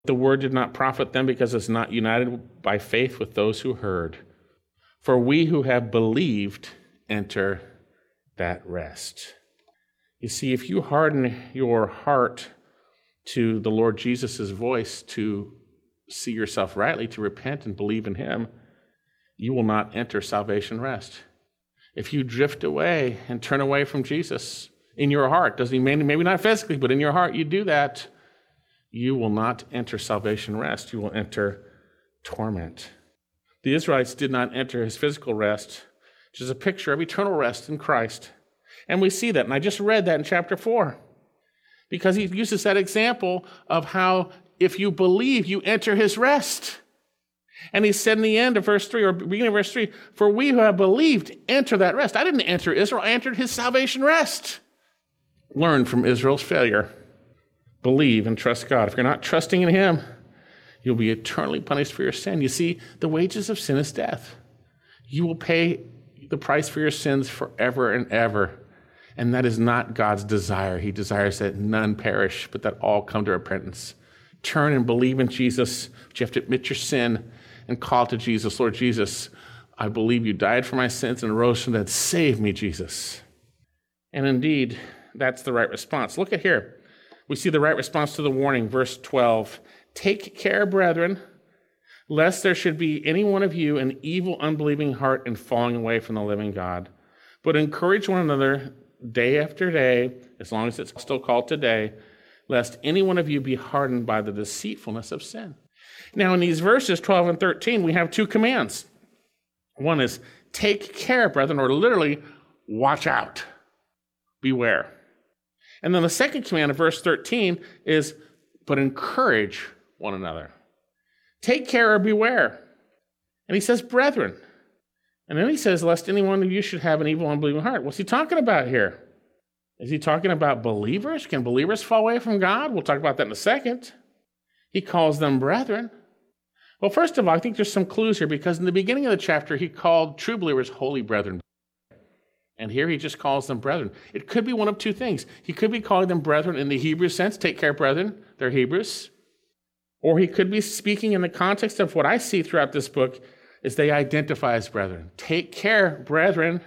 The word did not profit them because it's not united by faith with those who heard. For we who have believed enter that rest. You see, if you harden your heart to the Lord Jesus' voice, to see yourself rightly, to repent and believe in him, you will not enter salvation rest. If you drift away and turn away from Jesus in your heart, doesn't he mean maybe not physically, but in your heart you do that, you will not enter salvation rest. You will enter torment. The Israelites did not enter his physical rest, which is a picture of eternal rest in Christ. And we see that, and I just read that in chapter 4, because he uses that example of how if you believe, you enter his rest. And he said in the end of verse 3, or beginning of verse 3, for we who have believed enter that rest. I didn't enter Israel, I entered his salvation rest. Learn from Israel's failure. Believe and trust God. If you're not trusting in him, you'll be eternally punished for your sin. You see, the wages of sin is death. You will pay the price for your sins forever and ever. And that is not God's desire. He desires that none perish, but that all come to repentance. Turn and believe in Jesus. But you have to admit your sin and call to Jesus. Lord Jesus, I believe you died for my sins and rose from the dead. Save me, Jesus. And indeed, that's the right response. Look at here. We see the right response to the warning, verse 12. Take care, brethren, lest there should be any one of you an evil, unbelieving heart in falling away from the living God. But encourage one another day after day, as long as it's still called today, lest any one of you be hardened by the deceitfulness of sin. Now, in these verses 12 and 13, we have two commands. One is, take care, brethren, or literally, watch out. Beware. And then the second command of verse 13 is, but encourage one another. Take care or beware. And he says, brethren. And then he says, lest any one of you should have an evil, unbelieving heart. What's he talking about here? Is he talking about believers? Can believers fall away from God? We'll talk about that in a second. He calls them brethren. Well, first of all, I think there's some clues here, because in the beginning of the chapter, he called true believers holy brethren. And here he just calls them brethren. It could be one of two things. He could be calling them brethren in the Hebrew sense, take care, brethren, they're Hebrews. Or he could be speaking in the context of what I see throughout this book is they identify as brethren. Take care, brethren,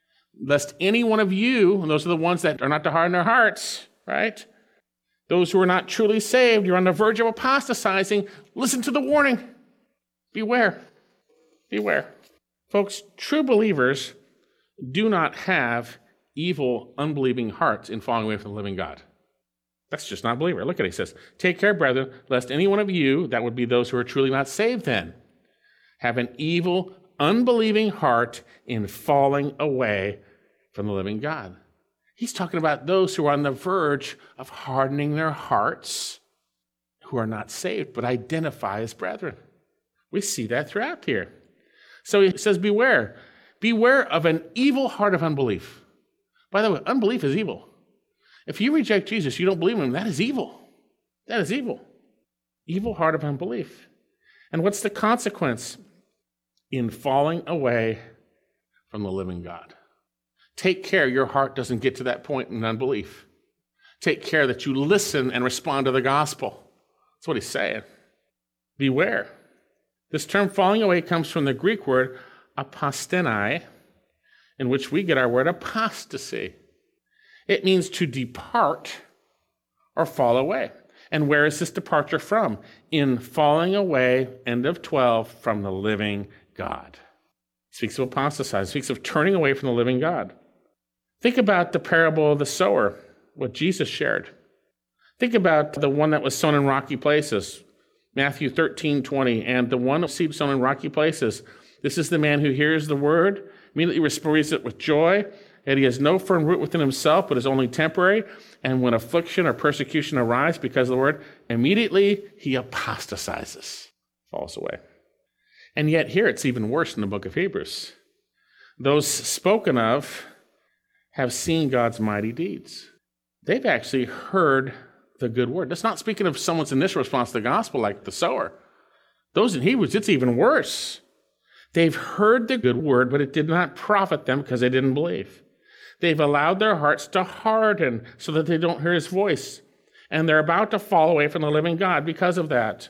lest any one of you, and those are the ones that are not to harden their hearts, right? Those who are not truly saved, you're on the verge of apostatizing, listen to the warning. Beware. Beware. Folks, true believers do not have evil, unbelieving hearts in falling away from the living God. That's just not a believer. Look at it. He says, take care, brethren, lest any one of you, that would be those who are truly not saved then, have an evil, unbelieving heart in falling away from the living God. He's talking about those who are on the verge of hardening their hearts, who are not saved, but identify as brethren. We see that throughout here. So he says, beware. Beware of an evil heart of unbelief. By the way, unbelief is evil. If you reject Jesus, you don't believe in him, that is evil. That is evil. Evil heart of unbelief. And what's the consequence? In falling away from the living God. Take care your heart doesn't get to that point in unbelief. Take care that you listen and respond to the gospel. That's what he's saying. Beware. This term falling away comes from the Greek word apostenai, in which we get our word apostasy. It means to depart or fall away. And where is this departure from? In falling away, end of 12, from the living God. It speaks of apostatizing, speaks of turning away from the living God. Think about the parable of the sower, what Jesus shared. Think about the one that was sown in rocky places, Matthew 13:20, and the one seed sown in rocky places. This is the man who hears the word, immediately receives it with joy, and he has no firm root within himself, but is only temporary. And when affliction or persecution arise because of the word, immediately he apostatizes, falls away. And yet here it's even worse in the book of Hebrews. Those spoken of have seen God's mighty deeds. They've actually heard the good word. That's not speaking of someone's initial response to the gospel like the sower. Those in Hebrews, it's even worse. They've heard the good word, but it did not profit them because they didn't believe. They've allowed their hearts to harden so that they don't hear his voice. and they're about to fall away from the living God because of that.